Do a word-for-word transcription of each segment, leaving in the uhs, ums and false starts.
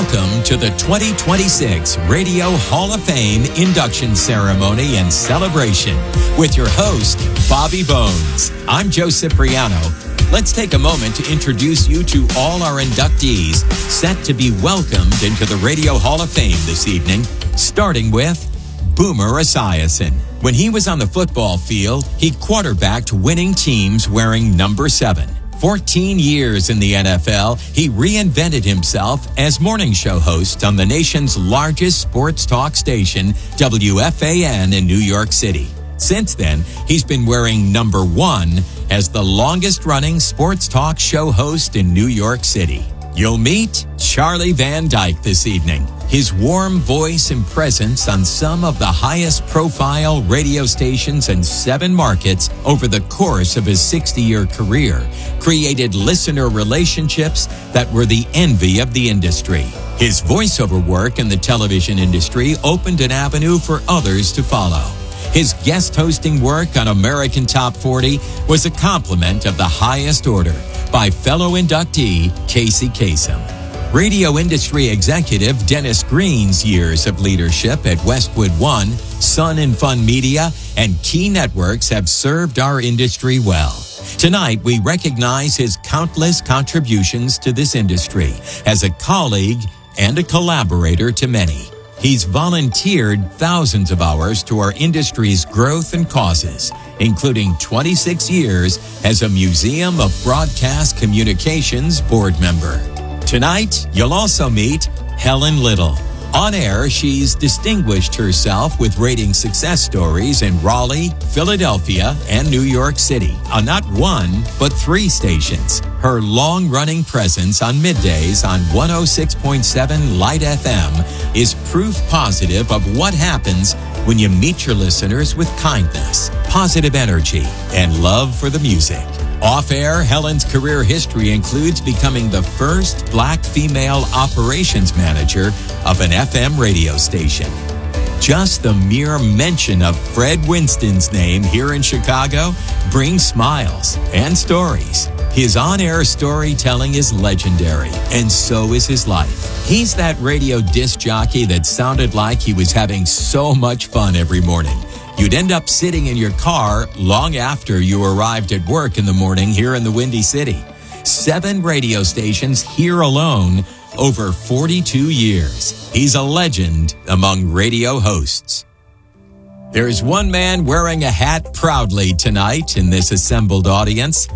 Welcome to the twenty twenty-six Radio Hall of Fame induction ceremony and celebration with your host, Bobby Bones. I'm Joe Cipriano. Let's take a moment to introduce you to all our inductees set to be welcomed into the Radio Hall of Fame this evening, starting with Boomer Esiason. When he was on the football field, he quarterbacked winning teams wearing number seven. fourteen years in the N F L, he reinvented himself as morning show host on the nation's largest sports talk station, W F A N in New York City. Since then, he's been wearing number one as the longest-running sports talk show host in New York City. You'll meet Charlie Van Dyke this evening. His warm voice and presence on some of the highest-profile radio stations in seven markets over the course of his sixty-year career created listener relationships that were the envy of the industry. His voiceover work in the television industry opened an avenue for others to follow. His guest hosting work on American Top forty was a compliment of the highest order by fellow inductee Casey Kasem. Radio industry executive Dennis Green's years of leadership at Westwood One, Sun and Fun Media, and Key Networks have served our industry well. Tonight, we recognize his countless contributions to this industry as a colleague and a collaborator to many. He's volunteered thousands of hours to our industry's growth and causes, including twenty-six years as a Museum of Broadcast Communications board member. Tonight, you'll also meet Helen Little. On air, she's distinguished herself with rating success stories in Raleigh, Philadelphia, and New York City on not one, but three stations. Her long-running presence on middays on one oh six point seven Light F M is proof positive of what happens when you meet your listeners with kindness, positive energy, and love for the music. Off-air, Helen's career history includes becoming the first black female operations manager of an F M radio station. Just the mere mention of Fred Winston's name here in Chicago brings smiles and stories. His on-air storytelling is legendary, and so is his life. He's that radio disc jockey that sounded like he was having so much fun every morning. You'd end up sitting in your car long after you arrived at work in the morning here in the Windy City. Seven radio stations here alone, over forty-two years. He's a legend among radio hosts. There's one man wearing a hat proudly tonight in this assembled audience,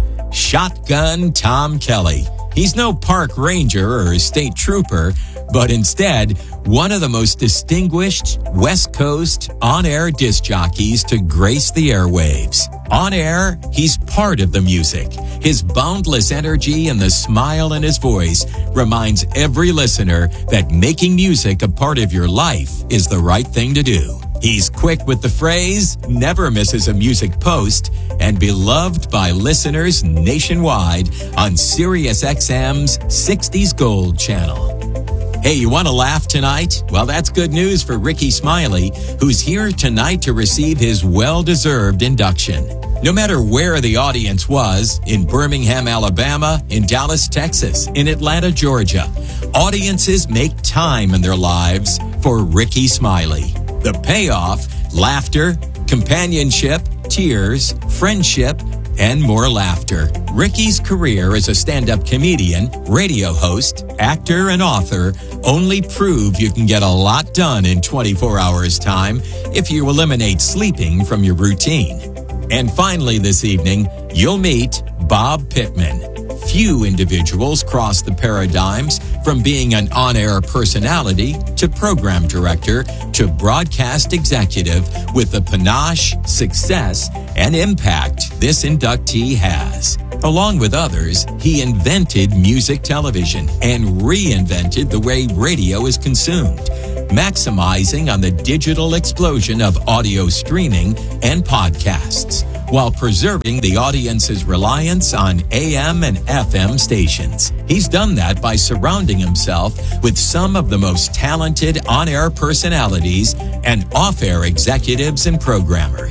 Shotgun Tom Kelly. He's no park ranger or state trooper, but instead, one of the most distinguished West Coast on-air disc jockeys to grace the airwaves. On air, he's part of the music. His boundless energy and the smile in his voice reminds every listener that making music a part of your life is the right thing to do. He's quick with the phrase, never misses a music post, and beloved by listeners nationwide on Sirius X M's sixties Gold channel. Hey, you want to laugh tonight? Well, that's good news for Ricky Smiley, who's here tonight to receive his well-deserved induction. No matter where the audience was, in Birmingham, Alabama, in Dallas, Texas, in Atlanta, Georgia, audiences make time in their lives for Ricky Smiley. The payoff, laughter, companionship, tears, friendship, and more laughter. Ricky's career as a stand-up comedian, radio host, actor, and author only prove you can get a lot done in twenty-four hours time if you eliminate sleeping from your routine. And finally this evening, you'll meet Bob Pittman. Few individuals cross the paradigms from being an on-air personality to program director to broadcast executive with the panache, success, and impact this inductee has. Along with others, he invented music television and reinvented the way radio is consumed, maximizing on the digital explosion of audio streaming and podcasts, while preserving the audience's reliance on A M and F M stations. He's done that by surrounding himself with some of the most talented on-air personalities and off-air executives and programmers.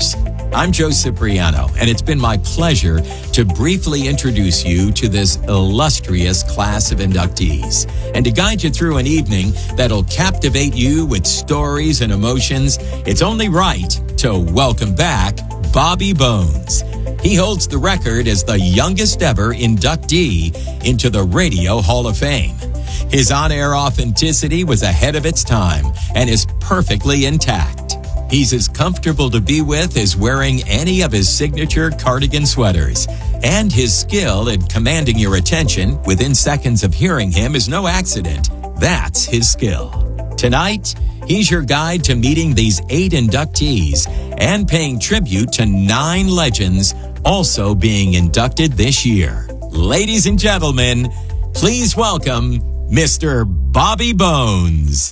I'm Joe Cipriano, and it's been my pleasure to briefly introduce you to this illustrious class of inductees and to guide you through an evening that'll captivate you with stories and emotions. It's only right to welcome back Bobby Bones. He holds the record as the youngest ever inductee into the Radio Hall of Fame. His on-air authenticity was ahead of its time and is perfectly intact. He's as comfortable to be with as wearing any of his signature cardigan sweaters. And his skill at commanding your attention within seconds of hearing him is no accident. That's his skill. Tonight, he's your guide to meeting these eight inductees and paying tribute to nine legends also being inducted this year. Ladies and gentlemen, please welcome Mister Bobby Bones.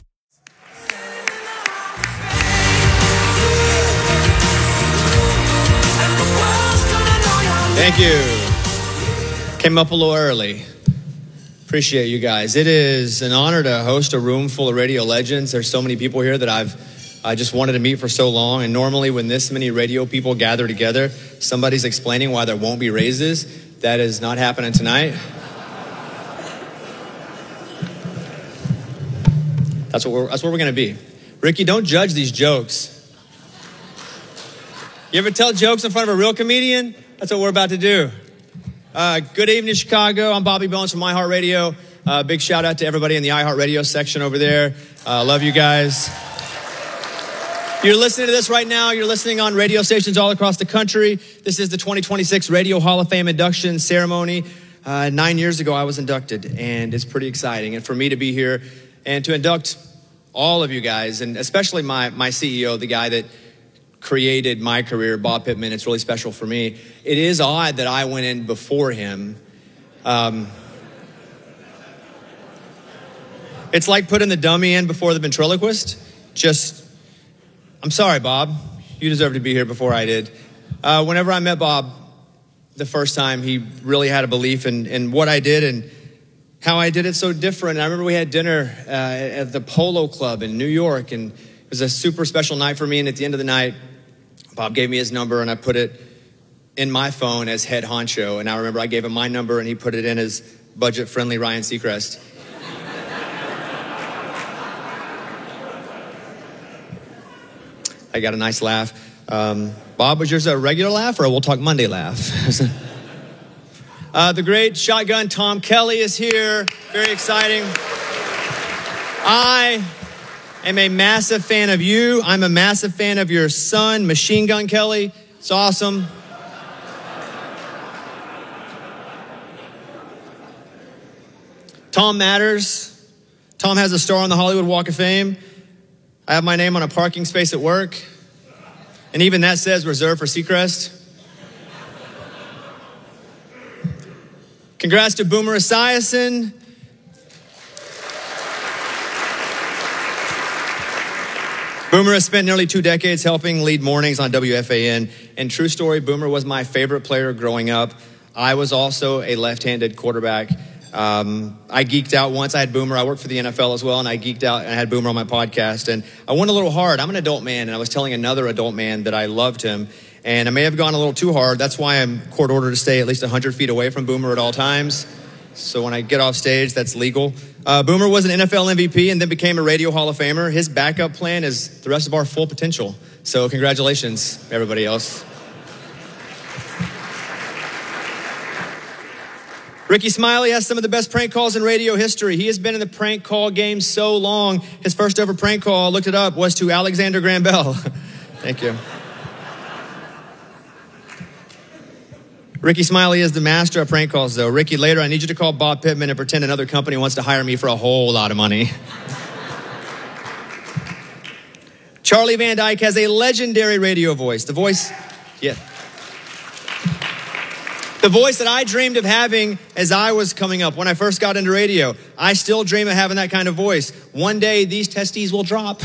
Thank you. Came up a little early. Appreciate you guys. It is an honor to host a room full of radio legends. There's so many people here that I've I just wanted to meet for so long. And normally when this many radio people gather together, somebody's explaining why there won't be raises. That is not happening tonight. That's what we're, that's what we're going to be. Ricky, don't judge these jokes. You ever tell jokes in front of a real comedian? That's what we're about to do. Uh, good evening, Chicago. I'm Bobby Bones from iHeartRadio. Uh, big shout out to everybody in the iHeartRadio section over there. Uh, love you guys. You're listening to this right now. You're listening on radio stations all across the country. This is the twenty twenty-six Radio Hall of Fame induction ceremony. Uh, nine years ago, I was inducted, and it's pretty exciting. And for me to be here and to induct all of you guys, and especially my, my C E O, the guy that created my career, Bob Pittman. It's really special for me. It is odd that I went in before him. Um, it's like putting the dummy in before the ventriloquist. Just, I'm sorry, Bob. You deserve to be here before I did. Uh, whenever I met Bob the first time, he really had a belief in, in what I did and how I did it so different. I remember we had dinner uh, at the Polo Club in New York, and it was a super special night for me. And at the end of the night, Bob gave me his number, and I put it in my phone as head honcho. And I remember I gave him my number, and he put it in as budget-friendly Ryan Seacrest. I got a nice laugh. Um, Bob, was yours a regular laugh or a We'll Talk Monday laugh? uh, the great shotgun Tom Kelly is here. Very exciting. I... I'm a massive fan of you. I'm a massive fan of your son, Machine Gun Kelly. It's awesome. Tom matters. Tom has a star on the Hollywood Walk of Fame. I have my name on a parking space at work. And even that says reserved for Seacrest. Congrats to Boomer Esiason. Boomer has spent nearly two decades helping lead mornings on W F A N. And true story, Boomer was my favorite player growing up. I was also a left-handed quarterback. Um, I geeked out once. I had Boomer. I worked for the N F L as well, and I geeked out and I had Boomer on my podcast. And I went a little hard. I'm an adult man, and I was telling another adult man that I loved him. And I may have gone a little too hard. That's why I'm court ordered to stay at least one hundred feet away from Boomer at all times. So when I get off stage, that's legal. Uh, Boomer was an N F L M V P and then became a Radio Hall of Famer. His backup plan is the rest of our full potential. So congratulations, everybody else. Ricky Smiley has some of the best prank calls in radio history. He has been in the prank call game so long. His first ever prank call, looked it up, was to Alexander Graham Bell. Thank you. Ricky Smiley is the master of prank calls, though. Ricky, later, I need you to call Bob Pittman and pretend another company wants to hire me for a whole lot of money. Charlie Van Dyke has a legendary radio voice. The voice, yeah. The voice that I dreamed of having as I was coming up when I first got into radio. I still dream of having that kind of voice. One day, these testes will drop.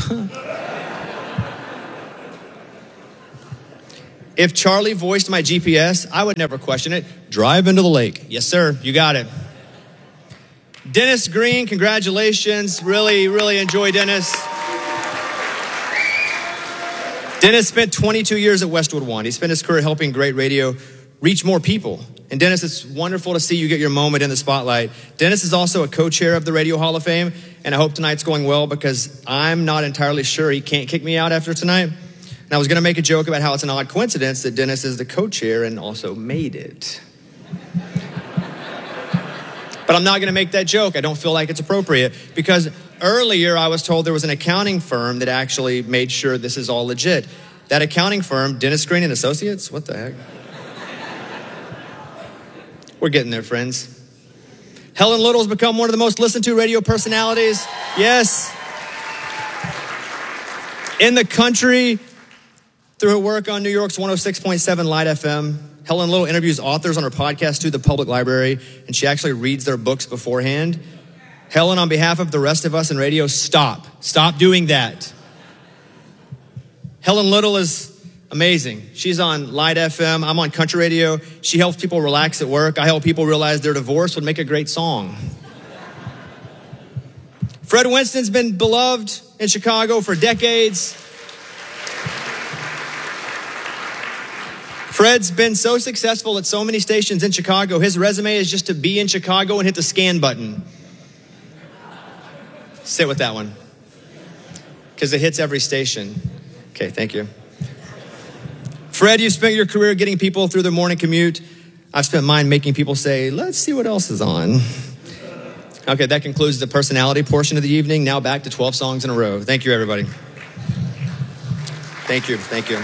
If Charlie voiced my G P S, I would never question it. Drive into the lake. Yes, sir. You got it. Dennis Green, congratulations. Really, really enjoy Dennis. Dennis spent twenty-two years at Westwood One. He spent his career helping great radio reach more people. And Dennis, it's wonderful to see you get your moment in the spotlight. Dennis is also a co-chair of the Radio Hall of Fame, and I hope tonight's going well because I'm not entirely sure he can't kick me out after tonight. And I was going to make a joke about how it's an odd coincidence that Dennis is the co-chair and also made it. But I'm not going to make that joke. I don't feel like it's appropriate because earlier I was told there was an accounting firm that actually made sure this is all legit. That accounting firm, Dennis Green and Associates? What the heck? We're getting there, friends. Helen Little's become one of the most listened to radio personalities. Yes. In the country, through her work on New York's one oh six point seven Light F M. Helen Little interviews authors on her podcast to the public library, and she actually reads their books beforehand. Helen, on behalf of the rest of us in radio, stop. Stop doing that. Helen Little is amazing. She's on Light F M. I'm on country radio. She helps people relax at work. I help people realize their divorce would make a great song. Fred Winston's been beloved in Chicago for decades. Fred's been so successful at so many stations in Chicago, his resume is just to be in Chicago and hit the scan button. Sit with that one. Because it hits every station. Okay, thank you. Fred, you've spent your career getting people through their morning commute. I've spent mine making people say, let's see what else is on. Okay, that concludes the personality portion of the evening. Now back to twelve songs in a row. Thank you, everybody. Thank you, thank you.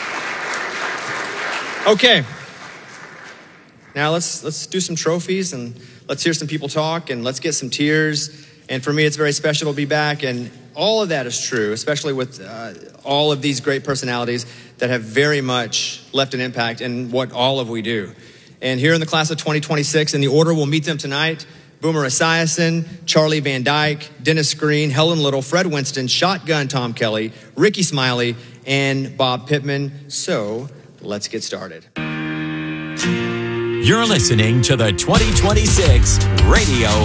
Okay. Now let's let's do some trophies and let's hear some people talk and let's get some tears. And for me, it's very special to be back. And all of that is true, especially with uh, all of these great personalities that have very much left an impact in what all of we do. And here in the class of twenty twenty-six, in the order we'll meet them tonight, Boomer Esiason, Charlie Van Dyke, Dennis Green, Helen Little, Fred Winston, Shotgun Tom Kelly, Ricky Smiley, and Bob Pittman. So let's get started. You're listening to the twenty twenty-six Radio